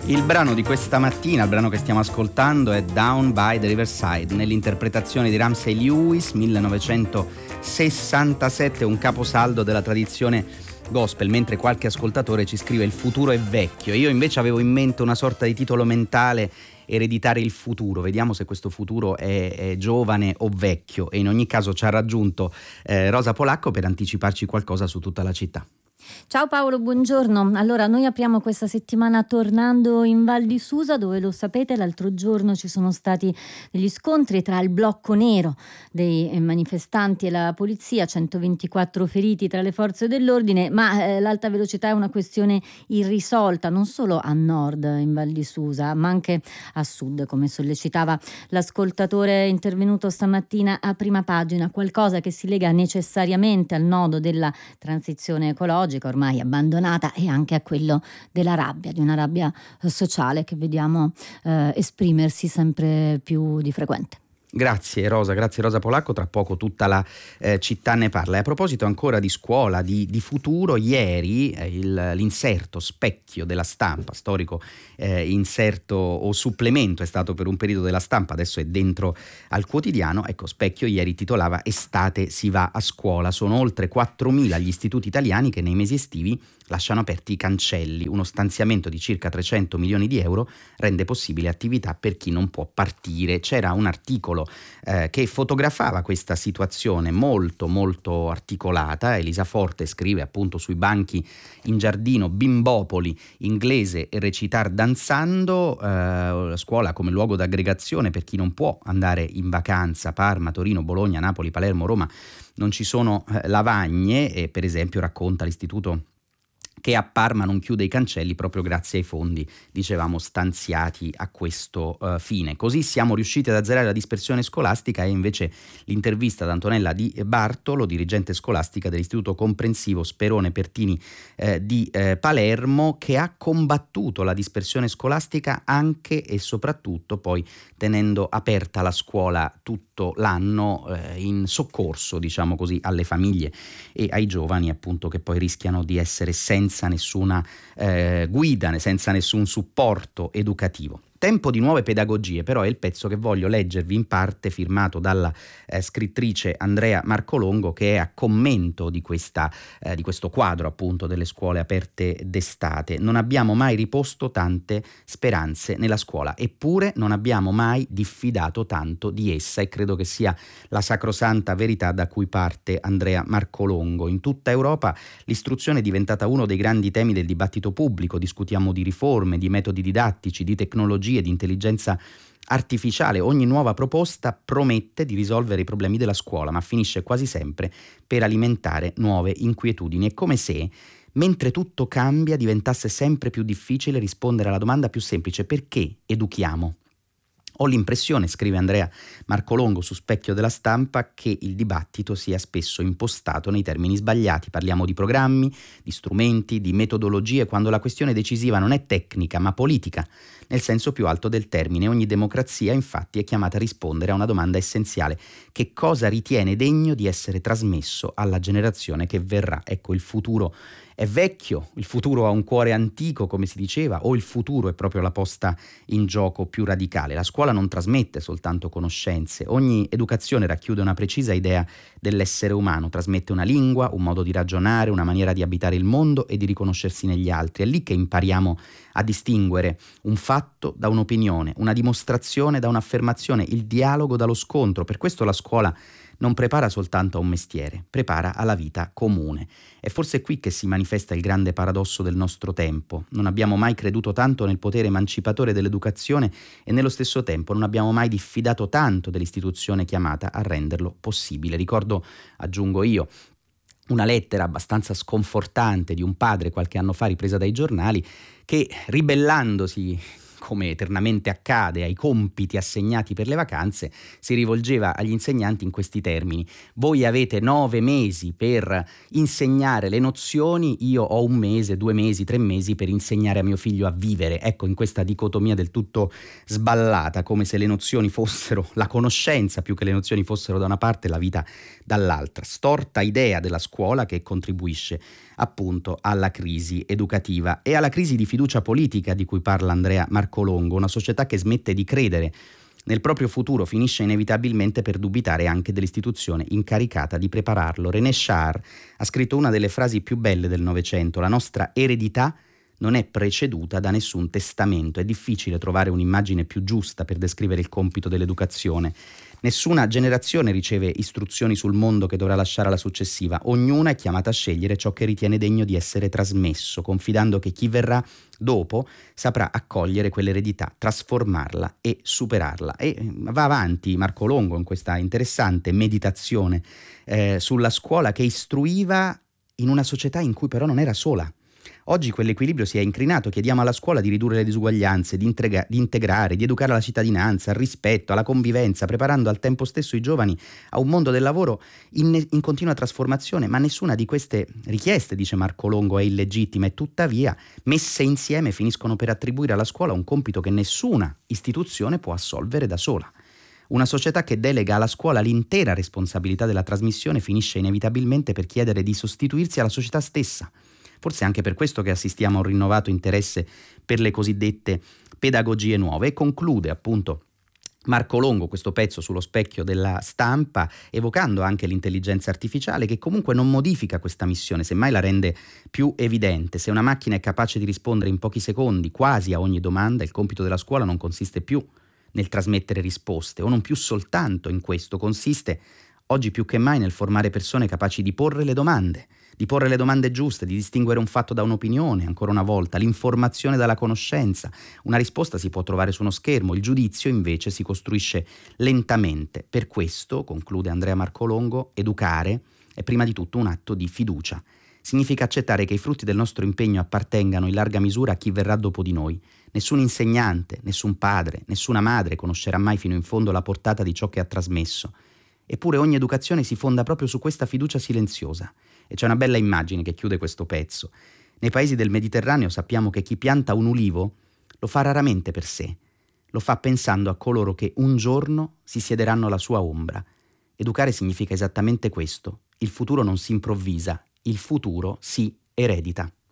Il brano di questa mattina, il brano che stiamo ascoltando, è Down by the Riverside, nell'interpretazione di Ramsey Lewis, 1967, un caposaldo della tradizione gospel, mentre qualche ascoltatore ci scrive il futuro è vecchio. Io invece avevo in mente una sorta di titolo mentale, ereditare il futuro. Vediamo se questo futuro è giovane o vecchio, e in ogni caso ci ha raggiunto Rosa Polacco per anticiparci qualcosa su tutta la città. Ciao Paolo, buongiorno. Allora, noi apriamo questa settimana tornando in Val di Susa, dove, lo sapete, l'altro giorno ci sono stati degli scontri tra il blocco nero dei manifestanti e la polizia, 124 feriti tra le forze dell'ordine, ma l'alta velocità è una questione irrisolta, non solo a nord in Val di Susa, ma anche a sud, come sollecitava l'ascoltatore intervenuto stamattina a Prima Pagina, qualcosa che si lega necessariamente al nodo della transizione ecologica, ormai abbandonata, e anche a quello della rabbia, di una rabbia sociale che vediamo esprimersi sempre più di frequente. Grazie Rosa Polacco, tra poco tutta la città ne parla. E a proposito ancora di scuola, di futuro, ieri l'inserto Specchio della Stampa, storico inserto o supplemento, è stato per un periodo della Stampa, adesso è dentro al quotidiano. Ecco, Specchio ieri titolava "Estate si va a scuola". Sono oltre 4.000 gli istituti italiani che nei mesi estivi lasciano aperti i cancelli. Uno stanziamento di circa 300 milioni di euro rende possibile attività per chi non può partire. C'era un articolo che fotografava questa situazione molto molto articolata. Elisa Forte scrive appunto sui banchi in giardino, bimbopoli, inglese e recitar danzando, la scuola come luogo d'aggregazione per chi non può andare in vacanza. Parma, Torino, Bologna, Napoli, Palermo, Roma non ci sono lavagne, e per esempio racconta l'istituto che a Parma non chiude i cancelli proprio grazie ai fondi, dicevamo, stanziati a questo fine. Così siamo riusciti ad azzerare la dispersione scolastica. E invece l'intervista ad Antonella Di Bartolo, dirigente scolastica dell'Istituto Comprensivo Sperone Pertini di Palermo, che ha combattuto la dispersione scolastica anche e soprattutto poi tenendo aperta la scuola tutto l'anno, in soccorso, diciamo così, alle famiglie e ai giovani, appunto, che poi rischiano di essere senza nessuna guida, senza nessun supporto educativo. Tempo di nuove pedagogie, però, è il pezzo che voglio leggervi in parte, firmato dalla scrittrice Andrea Marcolongo, che è a commento di questo quadro appunto delle scuole aperte d'estate. Non abbiamo mai riposto tante speranze nella scuola, eppure non abbiamo mai diffidato tanto di essa, e credo che sia la sacrosanta verità da cui parte Andrea Marcolongo. In tutta Europa l'istruzione è diventata uno dei grandi temi del dibattito pubblico. Discutiamo di riforme, di metodi didattici, di tecnologie, di intelligenza artificiale. Ogni nuova proposta promette di risolvere i problemi della scuola, ma finisce quasi sempre per alimentare nuove inquietudini. È come se, mentre tutto cambia, diventasse sempre più difficile rispondere alla domanda più semplice: perché educhiamo? Ho l'impressione, scrive Andrea Marcolongo su Specchio della Stampa, che il dibattito sia spesso impostato nei termini sbagliati. Parliamo di programmi, di strumenti, di metodologie, quando la questione decisiva non è tecnica ma politica, nel senso più alto del termine. Ogni democrazia, infatti, è chiamata a rispondere a una domanda essenziale: che cosa ritiene degno di essere trasmesso alla generazione che verrà? Ecco, il futuro è vecchio, il futuro ha un cuore antico, come si diceva, o il futuro è proprio la posta in gioco più radicale? La scuola non trasmette soltanto conoscenze. Ogni educazione racchiude una precisa idea dell'essere umano, trasmette una lingua, un modo di ragionare, una maniera di abitare il mondo e di riconoscersi negli altri. È lì che impariamo a distinguere un fatto da un'opinione, una dimostrazione da un'affermazione, il dialogo dallo scontro. Per questo la scuola non prepara soltanto a un mestiere, prepara alla vita comune. È forse qui che si manifesta il grande paradosso del nostro tempo. Non abbiamo mai creduto tanto nel potere emancipatore dell'educazione e nello stesso tempo non abbiamo mai diffidato tanto dell'istituzione chiamata a renderlo possibile. Ricordo, aggiungo io, una lettera abbastanza sconfortante di un padre qualche anno fa, ripresa dai giornali, che, ribellandosi come eternamente accade, ai compiti assegnati per le vacanze, si rivolgeva agli insegnanti in questi termini: voi avete 9 mesi per insegnare le nozioni, io ho 1 mese, 2 mesi, 3 mesi per insegnare a mio figlio a vivere. Ecco, in questa dicotomia del tutto sballata, come se le nozioni fossero la conoscenza più che le nozioni fossero da una parte e la vita dall'altra. Storta idea della scuola che contribuisce appunto alla crisi educativa e alla crisi di fiducia politica di cui parla Andrea Marcolongo. Una società che smette di credere nel proprio futuro finisce inevitabilmente per dubitare anche dell'istituzione incaricata di prepararlo. René Char ha scritto una delle frasi più belle del Novecento: la nostra eredità non è preceduta da nessun testamento. È difficile trovare un'immagine più giusta per descrivere il compito dell'educazione. Nessuna generazione riceve istruzioni sul mondo che dovrà lasciare alla successiva. Ognuna è chiamata a scegliere ciò che ritiene degno di essere trasmesso, confidando che chi verrà dopo saprà accogliere quell'eredità, trasformarla e superarla. E va avanti Marcolongo in questa interessante meditazione sulla scuola che istruiva in una società in cui però non era sola. Oggi quell'equilibrio si è incrinato, chiediamo alla scuola di ridurre le disuguaglianze, di integrare, di educare alla cittadinanza, al rispetto, alla convivenza, preparando al tempo stesso i giovani a un mondo del lavoro in continua trasformazione, ma nessuna di queste richieste, dice Marcolongo, è illegittima e tuttavia messe insieme finiscono per attribuire alla scuola un compito che nessuna istituzione può assolvere da sola. Una società che delega alla scuola l'intera responsabilità della trasmissione finisce inevitabilmente per chiedere di sostituirsi alla società stessa. Forse è anche per questo che assistiamo a un rinnovato interesse per le cosiddette pedagogie nuove. E conclude appunto Marcolongo questo pezzo sullo specchio della stampa, evocando anche l'intelligenza artificiale, che comunque non modifica questa missione, semmai la rende più evidente. Se una macchina è capace di rispondere in pochi secondi quasi a ogni domanda, il compito della scuola non consiste più nel trasmettere risposte, o non più soltanto in questo, consiste oggi più che mai nel formare persone capaci di porre le domande giuste, di distinguere un fatto da un'opinione, ancora una volta, l'informazione dalla conoscenza. Una risposta si può trovare su uno schermo, il giudizio invece si costruisce lentamente. Per questo, conclude Andrea Marcolongo, educare è prima di tutto un atto di fiducia. Significa accettare che i frutti del nostro impegno appartengano in larga misura a chi verrà dopo di noi. Nessun insegnante, nessun padre, nessuna madre conoscerà mai fino in fondo la portata di ciò che ha trasmesso. Eppure ogni educazione si fonda proprio su questa fiducia silenziosa. E c'è una bella immagine che chiude questo pezzo. Nei paesi del Mediterraneo sappiamo che chi pianta un ulivo lo fa raramente per sé, lo fa pensando a coloro che un giorno si siederanno alla sua ombra. Educare significa esattamente questo. Il futuro non si improvvisa, il futuro si eredita.